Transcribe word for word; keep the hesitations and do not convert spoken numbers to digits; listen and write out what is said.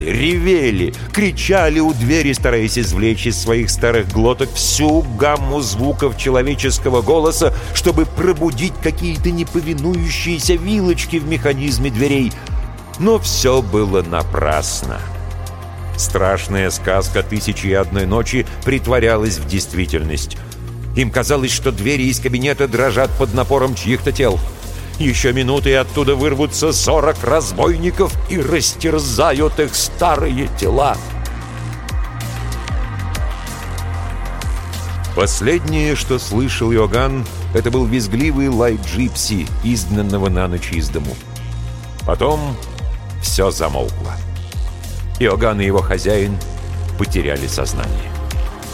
ревели, кричали у двери, стараясь извлечь из своих старых глоток всю гамму звуков человеческого голоса, чтобы пробудить какие-то неповинующиеся вилочки в механизме дверей. Но все было напрасно. Страшная сказка «Тысячи и одной ночи» притворялась в действительность. Им казалось, что двери из кабинета дрожат под напором чьих-то тел. Еще минуты, и оттуда вырвутся сорок разбойников и растерзают их старые тела. Последнее, что слышал Иоганн, это был визгливый лай джипси, изгнанного на ночь из дому. Потом все замолкло. Иоганн и его хозяин потеряли сознание.